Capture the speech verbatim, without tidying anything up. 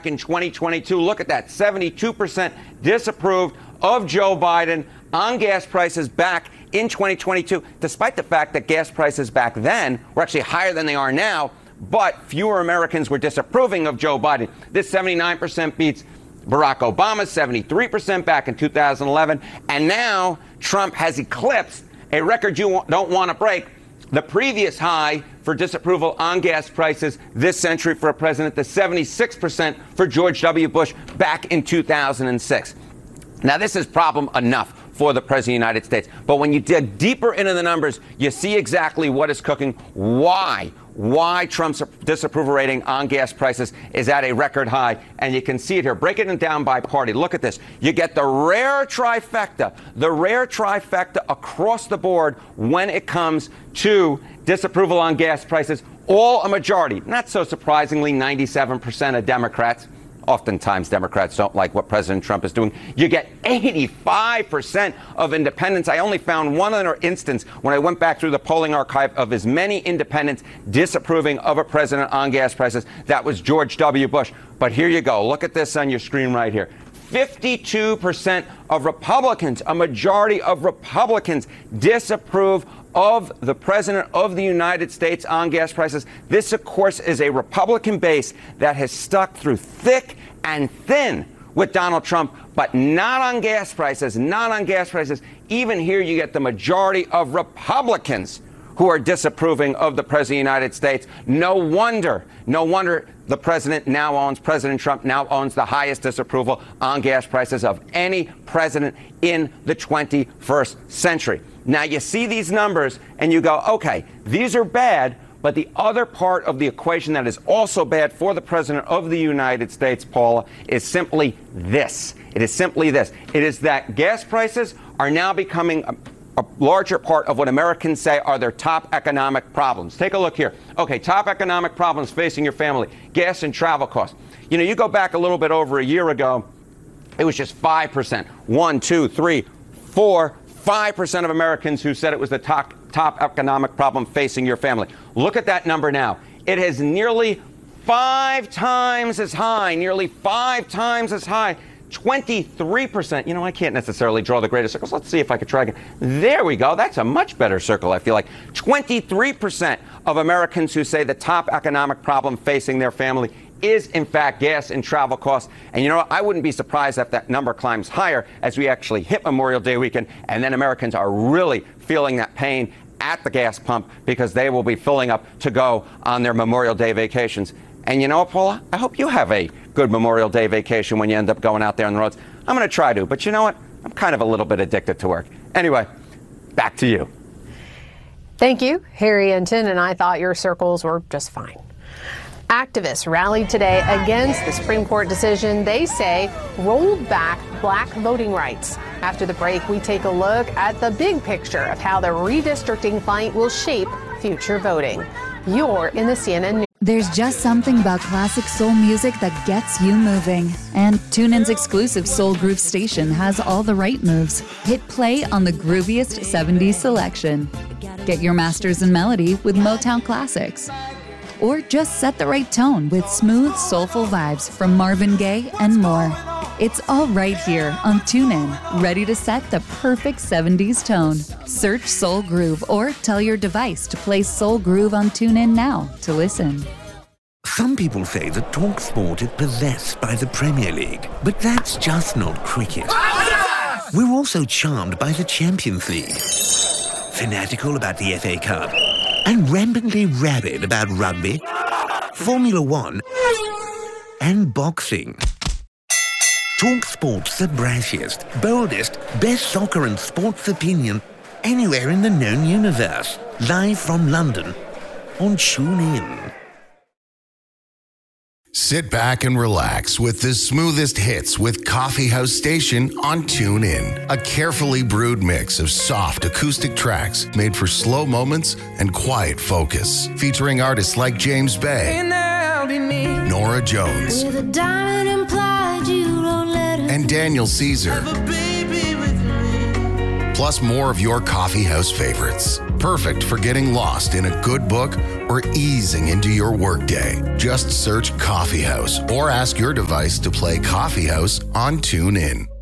back in twenty twenty-two. Look at that, seventy-two percent disapproved of Joe Biden on gas prices back in twenty twenty-two, despite the fact that gas prices back then were actually higher than they are now, but fewer Americans were disapproving of Joe Biden. This seventy-nine percent beats Barack Obama's seventy-three percent back in two thousand eleven, and now Trump has eclipsed a record you don't want to break, the previous high for disapproval on gas prices this century for a president, the seventy-six percent for George W. Bush back in two thousand six. Now, this is problem enough for the President of the United States. But when you dig deeper into the numbers, you see exactly what is cooking, why, why Trump's disapproval rating on gas prices is at a record high. And you can see it here. Breaking it down by party. Look at this. You get the rare trifecta, the rare trifecta across the board when it comes to disapproval on gas prices. All a majority, not so surprisingly, ninety-seven percent of Democrats. Oftentimes, Democrats don't like what President Trump is doing. You get eighty-five percent of independents. I only found one other instance when I went back through the polling archive of as many independents disapproving of a president on gas prices. That was George W. Bush. But here you go. Look at this on your screen right here. fifty-two percent of Republicans, a majority of Republicans, disapprove of the President of the United States on gas prices. This, of course, is a Republican base that has stuck through thick and thin with Donald Trump, but not on gas prices, not on gas prices. Even here, you get the majority of Republicans who are disapproving of the President of the United States. No wonder, no wonder the president now owns, President Trump now owns the highest disapproval on gas prices of any president in the twenty-first century. Now, you see these numbers and you go, okay, these are bad, but the other part of the equation that is also bad for the President of the United States, Paula, is simply this. It is simply this. It is that gas prices are now becoming a, a larger part of what Americans say are their top economic problems. Take a look here. Okay, top economic problems facing your family, gas and travel costs. You know, you go back a little bit over a year ago, it was just five percent. One, two, three, four, five percent of Americans who said it was the top, top economic problem facing your family. Look at that number now. It has nearly five times as high, nearly five times as high, twenty-three percent. You know, I can't necessarily draw the greatest circles. Let's see if I could try again. There we go. That's a much better circle, I feel like. twenty-three percent of Americans who say the top economic problem facing their family is, in fact, gas and travel costs. And you know what? I wouldn't be surprised if that number climbs higher as we actually hit Memorial Day weekend, and then Americans are really feeling that pain at the gas pump because they will be filling up to go on their Memorial Day vacations. And you know what, Paula? I hope you have a good Memorial Day vacation when you end up going out there on the roads. I'm going to try to, but you know what? I'm kind of a little bit addicted to work. Anyway, back to you. Thank you, Harry Enton, and I thought your circles were just fine. Activists rallied today against the Supreme Court decision they say rolled back black voting rights. After the break, we take a look at the big picture of how the redistricting fight will shape future voting. You're in the C N N News. There's just something about classic soul music that gets you moving. And TuneIn's exclusive Soul Groove station has all the right moves. Hit play on the grooviest seventies selection. Get your masters in melody with Motown Classics. Or just set the right tone with smooth, soulful vibes from Marvin Gaye and more. It's all right here on TuneIn, ready to set the perfect seventies tone. Search Soul Groove or tell your device to play Soul Groove on TuneIn now to listen. Some people say that TalkSport is possessed by the Premier League, but that's just not cricket. We're also charmed by the Champions League, fanatical about the F A Cup, and rampantly rabid about rugby, Formula One, and boxing. TalkSport's the brashiest, boldest, best soccer and sports opinion anywhere in the known universe. Live from London on TuneIn. Sit back and relax with the smoothest hits with Coffee House Station on TuneIn. A carefully brewed mix of soft acoustic tracks made for slow moments and quiet focus. Featuring artists like James Bay, Nora Jones, and Daniel Caesar. Plus more of your coffee house favorites. Perfect for getting lost in a good book or easing into your workday. Just search Coffee House or ask your device to play Coffee House on TuneIn.